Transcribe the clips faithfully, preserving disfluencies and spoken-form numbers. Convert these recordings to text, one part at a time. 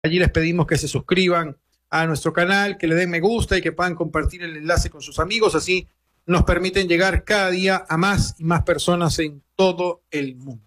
Allí les pedimos que se suscriban a nuestro canal, que le den me gusta y que puedan compartir el enlace con sus amigos. Así nos permiten llegar cada día a más y más personas en todo el mundo.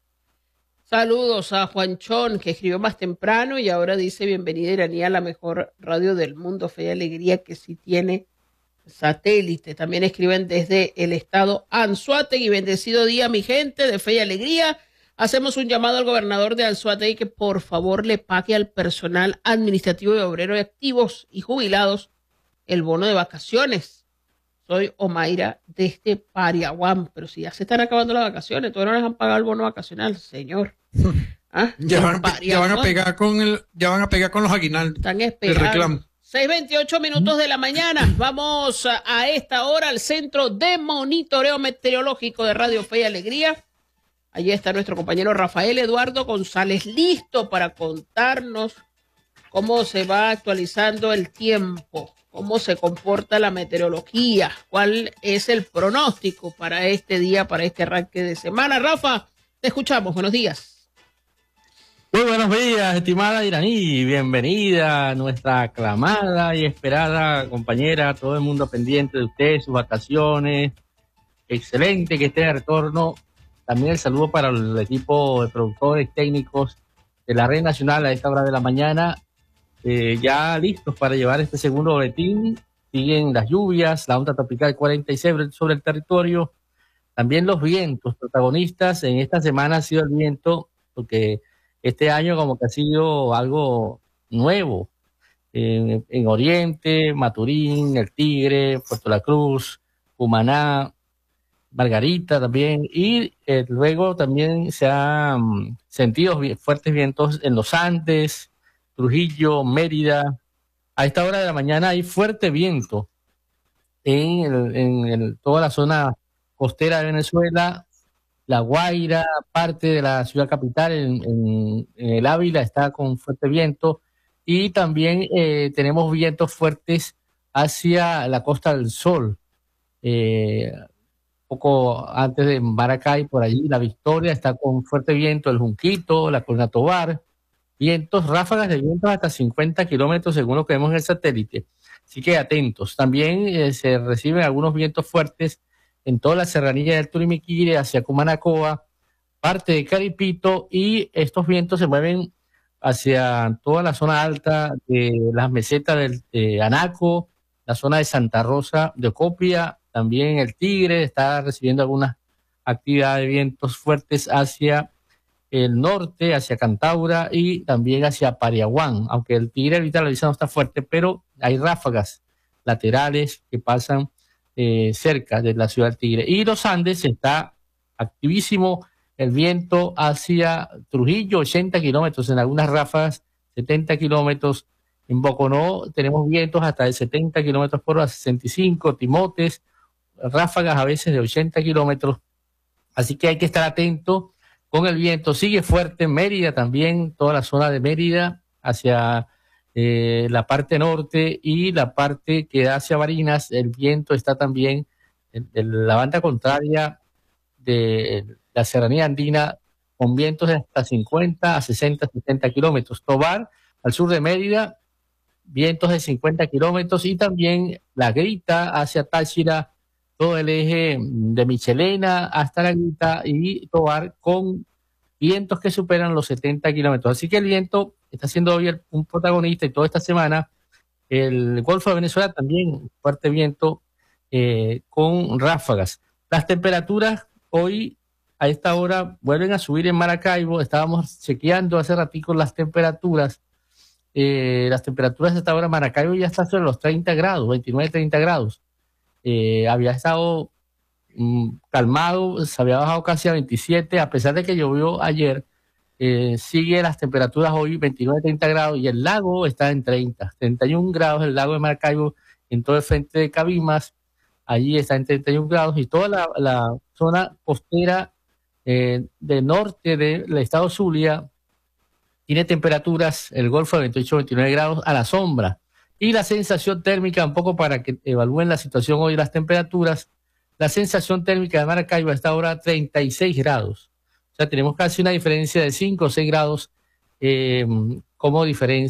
Saludos a Juanchón, que escribió más temprano y ahora dice: bienvenida Iranía a la mejor radio del mundo. Fe y alegría que sí tiene satélite. También escriben desde el estado Anzoátegui: bendecido día, mi gente de Fe y Alegría. Hacemos un llamado al gobernador de Anzoátegui que por favor le pague al personal administrativo y obrero de activos y jubilados el bono de vacaciones. Soy Omaira desde Pariaguán, pero si ya se están acabando las vacaciones, todavía no les han pagado el bono vacacional, señor. ¿Ah? Ya, van, ya van a pegar con el, ya van a pegar con los aguinaldos. Están esperando. El reclamo. seis veintiocho minutos de la mañana. Vamos a, a esta hora al Centro de Monitoreo Meteorológico de Radio Fe y Alegría. Allí está nuestro compañero Rafael Eduardo González, listo para contarnos cómo se va actualizando el tiempo, cómo se comporta la meteorología, cuál es el pronóstico para este día, para este arranque de semana. Rafa, te escuchamos. Buenos días. Muy buenos días, estimada Iraní. Bienvenida a nuestra aclamada y esperada compañera, todo el mundo pendiente de usted, sus vacaciones. Excelente que esté de retorno. También el saludo para el equipo de productores técnicos de la Red Nacional a esta hora de la mañana. Eh, ya listos para llevar este segundo boletín. Siguen las lluvias, la onda tropical cuarenta y seis sobre el territorio. También los vientos protagonistas en esta semana ha sido el viento, porque este año como que ha sido algo nuevo en, en Oriente, Maturín, El Tigre, Puerto La Cruz, Cumaná, Margarita también, y eh, luego también se han um, sentido fuertes vientos en los Andes, Trujillo, Mérida. A esta hora de la mañana hay fuerte viento en, el, en el, toda la zona costera de Venezuela. La Guaira, parte de la ciudad capital, en, en, en el Ávila, está con fuerte viento. Y también eh, tenemos vientos fuertes hacia la Costa del Sol. Eh, poco antes de Maracay, por allí, La Victoria está con fuerte viento, el Junquito, la Colina Tovar, vientos, ráfagas de vientos hasta cincuenta kilómetros según lo que vemos en el satélite. Así que atentos. También eh, se reciben algunos vientos fuertes en toda la serranía del Turimiquire, hacia Cumanacoa, parte de Caripito, y estos vientos se mueven hacia toda la zona alta de las mesetas del, de Anaco, la zona de Santa Rosa de Ocopia. También el Tigre está recibiendo algunas actividades de vientos fuertes hacia el norte, hacia Cantaura y también hacia Pariaguán, aunque el Tigre ahorita la brisa no está fuerte, pero hay ráfagas laterales que pasan eh, cerca de la ciudad del Tigre. Y los Andes está activísimo el viento hacia Trujillo, ochenta kilómetros, en algunas ráfagas, setenta kilómetros. En Boconó tenemos vientos hasta de setenta kilómetros por hora, sesenta y cinco, Timotes, ráfagas a veces de ochenta kilómetros, así que hay que estar atento con el viento. Sigue fuerte en Mérida también, toda la zona de Mérida, hacia eh, la parte norte y la parte que da hacia Barinas, el viento está también en, en la banda contraria de la serranía andina, con vientos de hasta cincuenta a sesenta, setenta kilómetros. Tovar, al sur de Mérida, vientos de cincuenta kilómetros, y también La Grita hacia Táchira, todo el eje de Michelena hasta La Grita y Tovar, con vientos que superan los setenta kilómetros. Así que el viento está siendo hoy el, un protagonista, y toda esta semana el Golfo de Venezuela también fuerte viento eh, con ráfagas. Las temperaturas hoy a esta hora vuelven a subir en Maracaibo. Estábamos chequeando hace ratico las temperaturas. Eh, las temperaturas de esta hora en Maracaibo ya están sobre los treinta grados, veintinueve, treinta grados. Eh, había estado mm, calmado, se había bajado casi a veintisiete, a pesar de que llovió ayer. Eh, sigue las temperaturas hoy veintinueve, treinta grados, y el lago está en treinta, treinta y un grados el lago de Maracaibo, en todo el frente de Cabimas, allí está en treinta y un grados, y toda la, la zona costera eh, del norte del estado Zulia tiene temperaturas, el Golfo de veintiocho, veintinueve grados a la sombra. Y la sensación térmica, un poco para que evalúen la situación hoy, las temperaturas, la sensación térmica de Maracaibo a esta hora treinta y seis grados. O sea, tenemos casi una diferencia de cinco o seis grados eh, como diferencia